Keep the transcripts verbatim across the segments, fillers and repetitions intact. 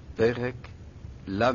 פרק למ"ה.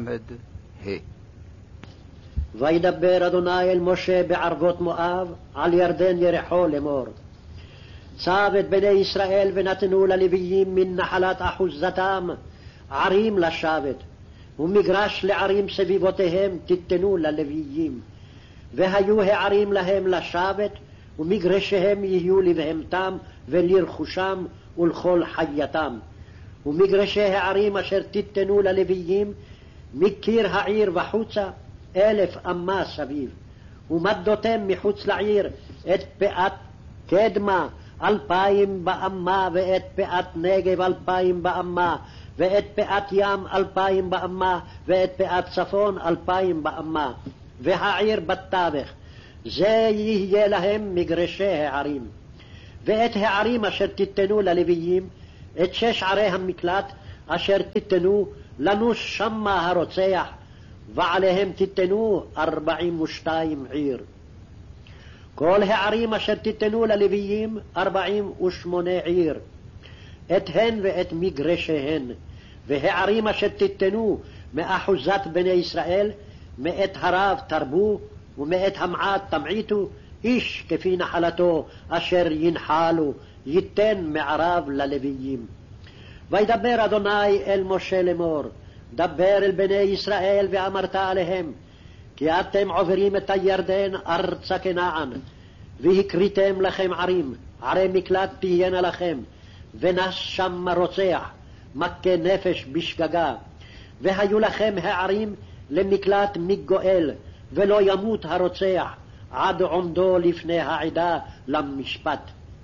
וידבר אדוני אל משה בערבות מואב על ירדן ירחו לאמור. צב את בני ישראל ונתנו ללוויים מן נחלת אחוזתם ערים לשבת, ומגרש לערים סביבותיהם תיתנו ללוויים, והיו הערים להם לשבת, ומגרשיהם יהיו לבהמתם ולרכושם ולכל חייתם. ומגרשי הערים אשר תיתנו ללוויים מקיר העיר וחוצה אלף אמה סביב, ומדותם מחוץ לעיר את פאת קדמה אלפיים באמה, ואת פאת נגב אלפיים באמה, ואת פאת ים אלפיים באמה, ואת פאת צפון אלפיים באמה, והעיר בתווך. זה יהיה להם מגרשי הערים. ואת הערים אשר תיתנו ללוויים, את שש ערי המקלט אשר תיתנו לנוש שמה הרוצח, ועליהם תיתנו ארבעים ושתיים עיר. כל הערים אשר תיתנו ללוויים ארבעים ושמונה עיר, את הן ואת מגרשיהן. והערים אשר תיתנו מאחוזת בני ישראל, מאת הרב תרבו, ומאת המעט תמעיטו, איש כפי נחלתו אשר ינחלו ייתן מערב ללוויים. וידבר אדוני אל משה לאמור, דבר אל בני ישראל ואמרת עליהם, כי אתם עוברים את הירדן ארצה כנען, והקריתם לכם ערים, ערי מקלט תהיינה לכם, ונש שם רוצח, מכה נפש בשגגה. והיו לכם הערים למקלט מגואל, ולא ימות הרוצח עד עומדו לפני העדה למשפט.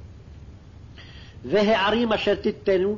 והערים אשר תיתנו,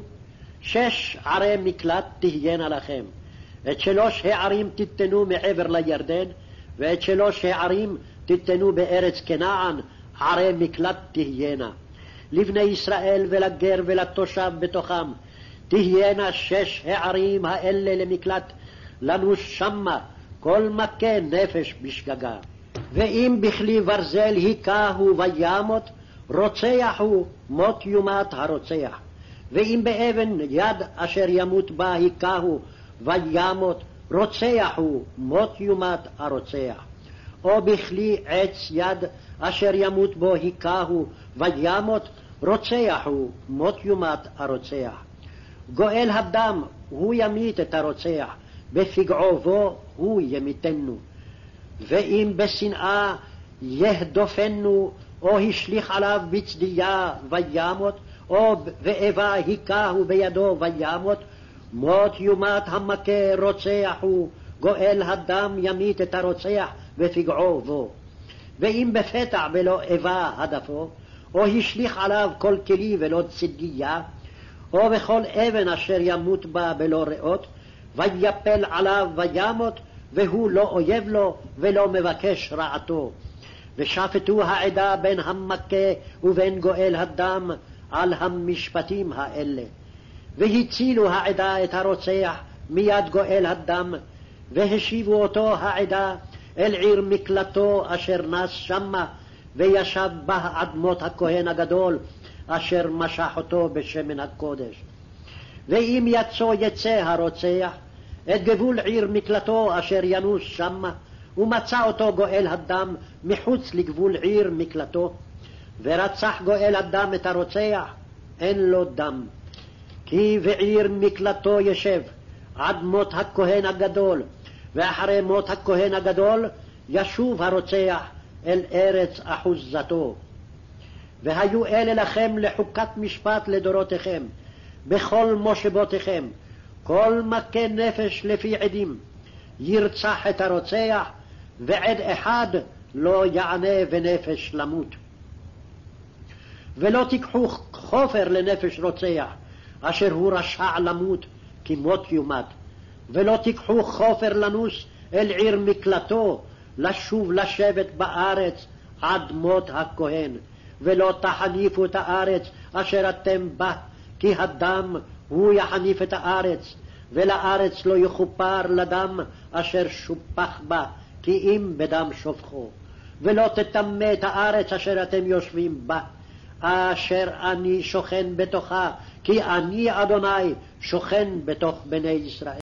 שש ערי מקלט תהיינה לכם. את שלוש הערים תיתנו מעבר לירדן, ואת שלוש הערים תיתנו בארץ כנען, ערי מקלט תהיינה. לבני ישראל ולגר ולתושב בתוכם תהיינה שש הערים האלה למקלט, לנוש שמה כל מכה נפש בשגגה. ואם בכלי ברזל היכהו וימות, רוצח הוא מות יומת הרוצח. ואם באבן יד אשר ימות בה היכהו וימות, רוצח הוא מות יומת הרוצח. או בכלי עץ יד אשר ימות בו היכהו וימות, רוצח הוא מות יומת הרוצח. גואל הדם הוא ימית את הרוצח, בפגעו בו הוא ימיתנו. ואם בשנאה יהדופנו, או השליך עליו בצדיה וימות, או ואיבה היכהו בידו וימות, מות יומת המכה רוצח הוא, גואל הדם ימית את הרוצח בפגעו בו. ואם בפתע ולא איבה הדפו, או השליך עליו כל כלי ולא צדיה, או בכל אבן אשר ימות בה בלא ראות, ויפל עליו וימות, והוא לא אויב לו ולא מבקש רעתו. ושפטו העדה בין המכה ובין גואל הדם על המשפטים האלה. והצילו העדה את הרוצח מיד גואל הדם, והשיבו אותו העדה אל עיר מקלטו אשר נס שמה, וישב בה אדמות הכהן הגדול אשר משח אותו בשמן הקודש. ואם יצא יצא הרוצח את גבול עיר מקלטו אשר ינוס שמה, ומצא אותו גואל הדם מחוץ לגבול עיר מקלטו, ורצח גואל הדם את הרוצח, אין לו דם. כי בעיר מקלטו ישב עד מות הכהן הגדול, ואחרי מות הכהן הגדול ישוב הרוצח אל ארץ אחוזתו. והיו אלה לכם לחוקת משפט לדורותיכם, בכל מושבותיכם, כל מכה נפש לפי עדים ירצח את הרוצח, ועד אחד לא יענה ונפש למות. ולא תיקחו חופר לנפש רוצח אשר הוא רשע למות, כי מות יומת. ולא תיקחו חופר לנוס אל עיר מקלטו, לשוב לשבת בארץ עד מות הכהן. ולא תחניפו את הארץ אשר אתם בה, כי הדם הוא יחניף את הארץ, ולארץ לא יכופר לדם אשר שופח בה, כי אם בדם שופכו. ולא תטמא את הארץ אשר אתם יושבים בה, אשר אני שוכן בתוכה, כי אני אדוני שוכן בתוך בני ישראל.